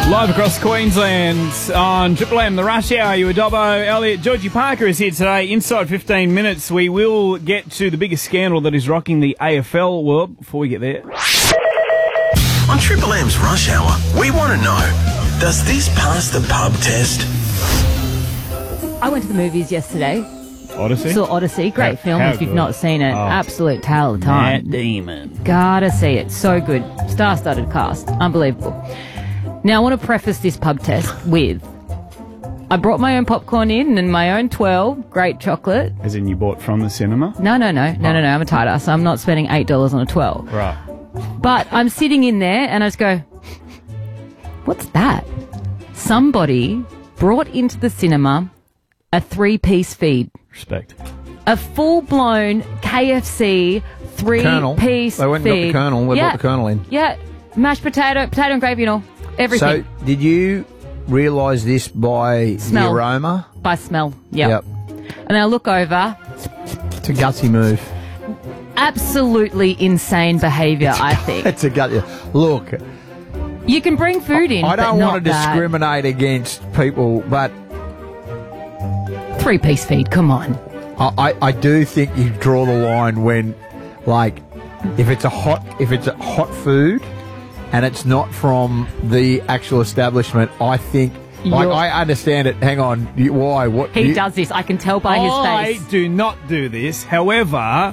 Live across Queensland on Triple M, the Rush Hour. You were Dobbo, Elliot. Georgie Parker is here today. Inside 15 minutes, we will get to the biggest scandal that is rocking the AFL world. Before we get there, on Triple M's Rush Hour, we want to know, does this pass the pub test? I went to the movies yesterday. Odyssey? Saw Odyssey. Great film how if you've good? not seen it. Absolute tale of the time. Matt Damon. Gotta see it. So good. Star-studded cast. Unbelievable. Now, I want to preface this pub test with, I brought my own popcorn in and my own 12, great chocolate. As in you bought from the cinema? No. I'm a tight ass. I'm not spending $8 on a 12. Right. But I'm sitting in there and I just go, what's that? Somebody brought into the cinema a 3-piece feed. Respect. A full-blown KFC 3-piece feed. They went and got the Colonel. They brought the Colonel in. Yeah. Mashed potato and gravy and all. Everything. So, did you realise this by Smell. the aroma? By smell. Yep. And I look over. It's a gutsy move. Absolutely insane behaviour, I think. It's a gutsy. Look, You can bring food in, I but don't not want to that. discriminate against people, but 3-piece feed, come on. I do think you draw the line when, like, if it's a hot food and it's not from the actual establishment, I think. Like, I understand it. Hang on. Why? What? He does this. I can tell by his face. I do not do this. However,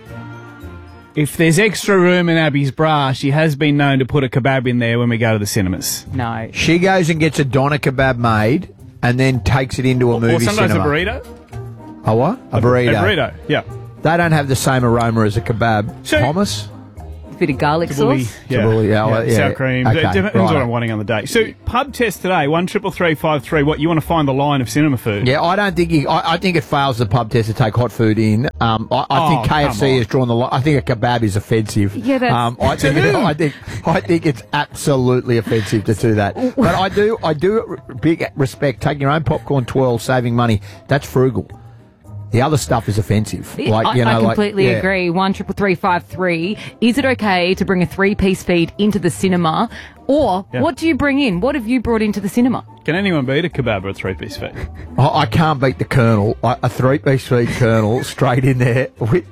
if there's extra room in Abby's bra, she has been known to put a kebab in there when we go to the cinemas. No. She goes and gets a doner kebab made and then takes it into a movie Or sometimes cinema. a burrito. A what? A burrito. A burrito, yeah. They don't have the same aroma as a kebab. So- Hummus? Bit of garlic Tabbouleh, sauce. Tabbouleh, sour cream. Okay, Depends right. what I'm wanting on the day. So, pub test today, 133353. What, you want to find the line of cinema food? Yeah, I don't think I think it fails the pub test to take hot food in. I think come KFC on. has drawn the line. I think a kebab is offensive. Yeah, that's- I think it's absolutely offensive to do that. But I do big respect taking your own popcorn 12, saving money. That's frugal. The other stuff is offensive. I completely agree. 133353. Is it okay to bring a 3-piece feed into the cinema? Or what do you bring in? What have you brought into the cinema? Can anyone beat a kebab or a 3-piece feed? I can't beat the Colonel. A 3-piece feed Colonel straight in there. Maybe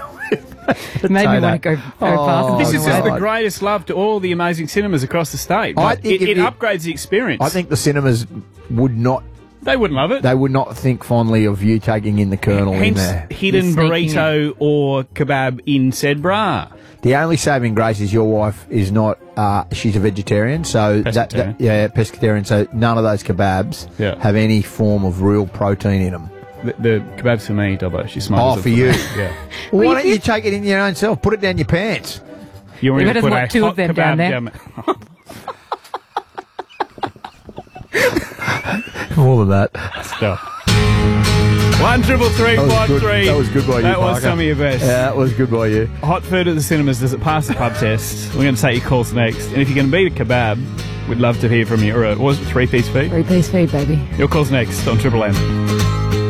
want to go past. This is just God. the greatest love to all the amazing cinemas across the state. I Like, think it if you- upgrades the experience. I think the cinemas would not. they wouldn't love it. They would not think fondly of you taking in the Colonel in Hence, there. hidden You're sneaking burrito or kebab in said bra. The only saving grace is your wife is not. She's a vegetarian, so Pescatarian. pescatarian. So none of those kebabs have any form of real protein in them. The kebab's for me, Dobbo. She smuggles it For you. Yeah. Why don't you take it in your own self? Put it down your pants. You want You me to better put want a two hot of them kebab down there. More than that. Stop. 133353. That was good by you, That was Parker. some of your best. Yeah, that was good by you. Hot food at the cinemas, does it pass the pub test? We're going to take your calls next. And if you can beat a kebab, we'd love to hear from you. Or what was it, 3-piece feed? 3-piece feed, baby. Your calls next on Triple M.